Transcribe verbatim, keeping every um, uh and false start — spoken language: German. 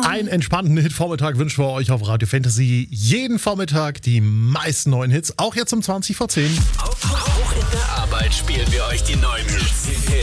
Einen entspannten Hit-Vormittag wünschen wir euch auf Radio Fantasy. Jeden Vormittag die meisten neuen Hits, auch jetzt um zwanzig vor zehn. Auch, auch in der Arbeit spielen wir euch die neuen Hits.